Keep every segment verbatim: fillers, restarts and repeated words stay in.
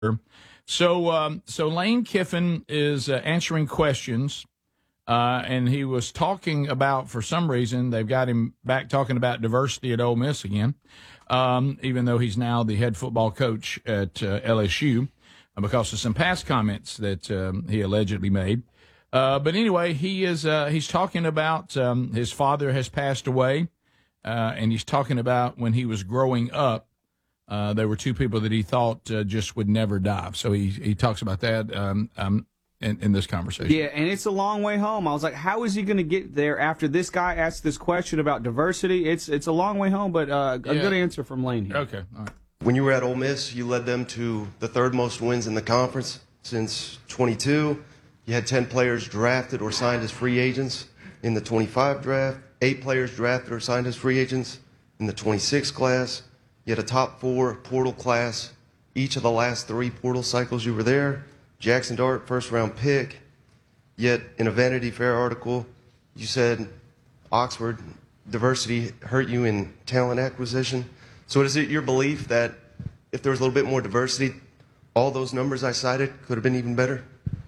So, um, so Lane Kiffin is uh, answering questions, uh, and he was talking about, for some reason, they've got him back talking about diversity at Ole Miss again, um, even though he's now the head football coach at uh, L S U uh, because of some past comments that um, he allegedly made. Uh, but anyway, he is uh, he's talking about um, his father has passed away, uh, and he's talking about when he was growing up. Uh, there were two people that he thought uh, just would never die. So he he talks about that um, um, in, in this conversation. Yeah, and it's a long way home. I was like, how is he going to get there after this guy asked this question about diversity? It's it's a long way home, but uh, a Yeah. good answer from Lane here. Okay. All right. When you were at Ole Miss, you led them to the third most wins in the conference since twenty-two. You had ten players drafted or signed as free agents in the twenty-five draft, eight players drafted or signed as free agents in the twenty-six class. You had a top four portal class each of the last three portal cycles you were there. Jackson Dart, first round pick. Yet in a Vanity Fair article, you said Oxford diversity hurt you in talent acquisition. So is it your belief that if there was a little bit more diversity, all those numbers I cited could have been even better?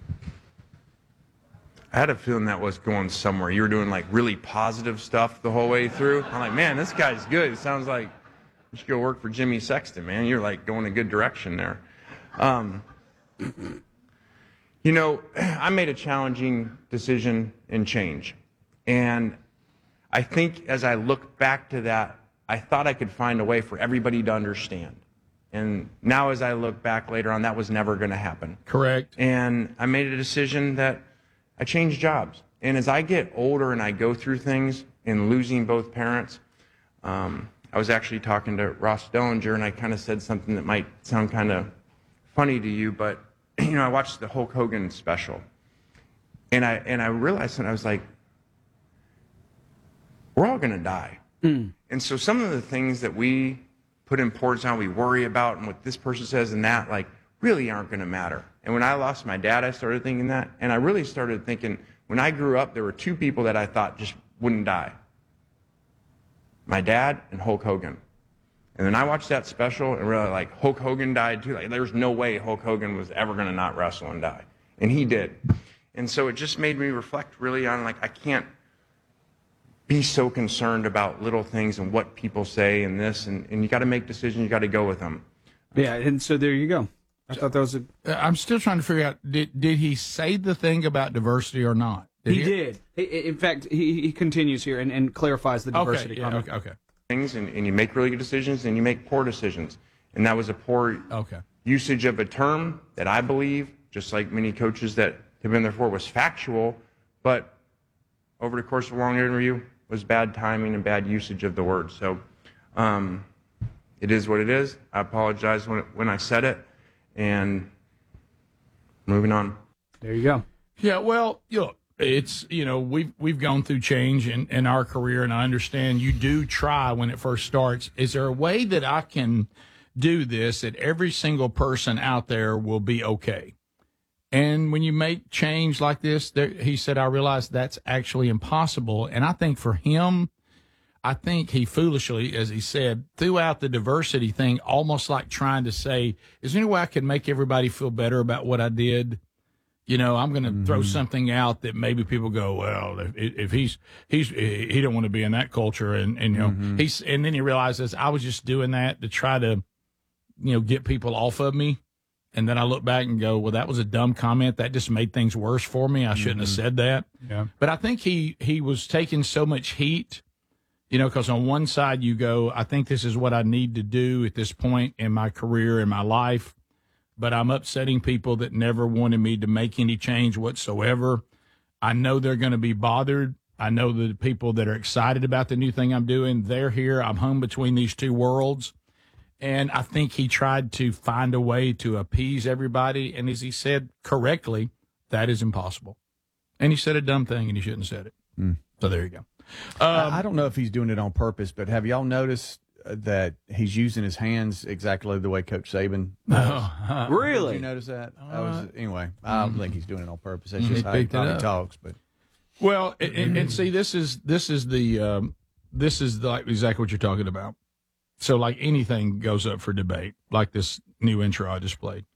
I had a feeling that was going somewhere. You were doing like really positive stuff the whole way through. I'm like, man, this guy's good. It sounds like you should go work for Jimmy Sexton, man. You're like going a good direction there. Um, you know, I made a challenging decision and change. And I think as I look back to that, I thought I could find a way for everybody to understand. And now as I look back later on, that was never going to happen. Correct. And I made a decision that I changed jobs. And as I get older and I go through things and losing both parents, um, I was actually talking to Ross Dellinger, and I kind of said something that might sound kind of funny to you, but you know, I watched the Hulk Hogan special, and I and I realized that I was like, we're all going to die. Mm. And so some of the things that we put importance on, we worry about, and what this person says and that, like, really aren't going to matter. And when I lost my dad, I started thinking that, and I really started thinking, when I grew up, there were two people that I thought just wouldn't die. My dad and Hulk Hogan. And then I watched that special and realized, like, Hulk Hogan died too. Like, there's no way Hulk Hogan was ever going to not wrestle and die. And he did. And so it just made me reflect really on, like, I can't be so concerned about little things and what people say and this. And, and you got to make decisions. You got to go with them. Yeah, and so there you go. I thought that was a... I'm still trying to figure out, did, did he say the thing about diversity or not? Did he, he did. He, in fact, he, he continues here and, and clarifies the diversity okay, yeah, comment. okay, okay. Things and, and you make really good decisions and you make poor decisions. And that was a poor Okay. usage of a term that I believe, just like many coaches that have been there for, was factual, but over the course of a long interview was bad timing and bad usage of the word. So um, it is what it is. I apologize when, when I said it, and moving on. There you go. Yeah, well, look, it's, you know, we've we've gone through change in, in our career, and I understand you do try when it first starts. Is there a way that I can do this that every single person out there will be okay? And when you make change like this, there, he said, I realize that's actually impossible. And I think for him, I think he foolishly, as he said, threw out the diversity thing, almost like trying to say, is there any way I can make everybody feel better about what I did? You know, I'm going to mm-hmm. throw something out that maybe people go, well, if, if he's, he's, he don't want to be in that culture. And, and, you know, mm-hmm. he's, and then he realizes I was just doing that to try to, you know, get people off of me. And then I look back and go, well, that was a dumb comment. That just made things worse for me. I shouldn't mm-hmm. have said that. Yeah. But I think he, he was taking so much heat, you know, because on one side you go, I think this is what I need to do at this point in my career, in my life. But I'm upsetting people that never wanted me to make any change whatsoever. I know they're going to be bothered. I know the people that are excited about the new thing I'm doing, they're here. I'm home between these two worlds. And I think he tried to find a way to appease everybody. And as he said correctly, that is impossible. And he said a dumb thing, and he shouldn't have said it. Mm. So there you go. Um, I don't know if he's doing it on purpose, but have y'all noticed that he's using his hands exactly the way Coach Saban does? Oh, really? Did you notice that? Uh, I was, anyway, I don't think he's doing it on purpose. That's just how he probably talks. But well, and, and see, this is this is the um, this is the, like exactly what you're talking about. So, like anything goes up for debate, like this new intro I just played.